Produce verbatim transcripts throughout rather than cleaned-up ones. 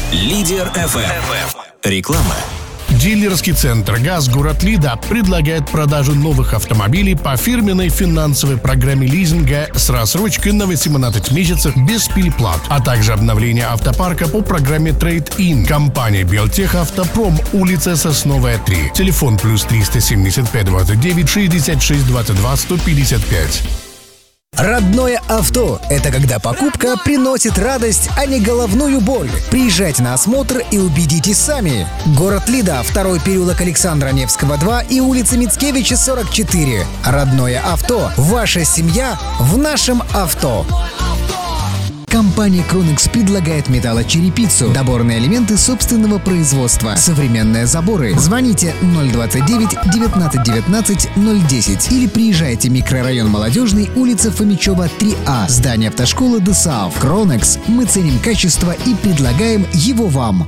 Лидер эф эм. Реклама. Дилерский центр «ГАЗ» город Лида предлагает продажу новых автомобилей по фирменной финансовой программе лизинга с рассрочкой на восемнадцать месяцев без переплат, а также обновление автопарка по программе Trade-in. Компания «Белтех Автопром», улица Сосновая, три. Телефон плюс триста семьдесят пять двадцать девять шестьдесят шесть двадцать два сто пятьдесят пять. Родное авто – это когда покупка приносит радость, а не головную боль. Приезжайте на осмотр и убедитесь сами. Город Лида, второй переулок Александра Невского, два и улица Мицкевича, сорок четыре. Родное авто – ваша семья в нашем авто. Компания «Кронекс» предлагает металлочерепицу, доборные элементы собственного производства, современные заборы. Звоните ноль двадцать девять девятнадцать девятнадцать ноль десять или приезжайте в микрорайон Молодежный, улица Фомичева, три А, здание автошколы ДСААФ. «Кронекс». Мы ценим качество и предлагаем его вам.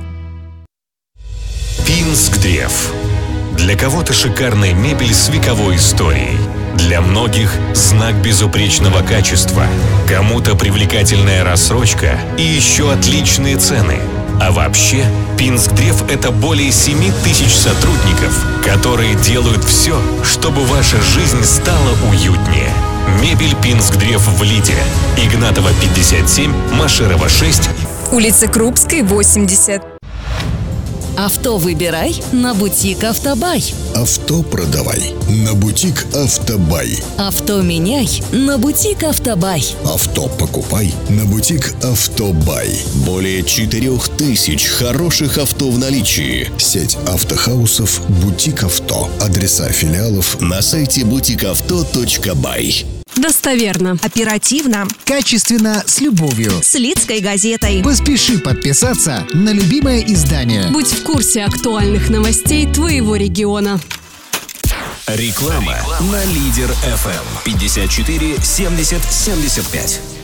Пинск-Древ. Для кого-то шикарная мебель с вековой историей. Для многих знак безупречного качества. Кому-то привлекательная рассрочка и еще отличные цены. А вообще, Пинск-Древ — это более семи тысяч сотрудников, которые делают все, чтобы ваша жизнь стала уютнее. Мебель Пинск-Древ в Лиде. Игнатова, пятьдесят семь, Машерова, шесть. Улица Крупской, восемьдесят. Авто выбирай на бутик «Автобай». Авто продавай на бутик «Автобай». Авто меняй на бутик «Автобай». Авто покупай на бутик «Автобай». Более четырех тысяч хороших авто в наличии. Сеть автохаусов «Бутик Авто». Адреса филиалов на сайте бутик авто точка бай. Достоверно, Оперативно, качественно, с любовью. с Лидской газетой. Поспеши подписаться на любимое издание. Будь в курсе актуальных новостей твоего региона. Реклама на Лидер эф эм. пятьдесят четыре семьдесят семьдесят пять.